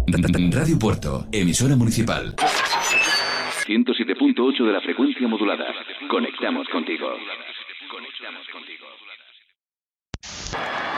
Radio Puerto, emisora municipal. 107.8 de la frecuencia modulada. Conectamos contigo.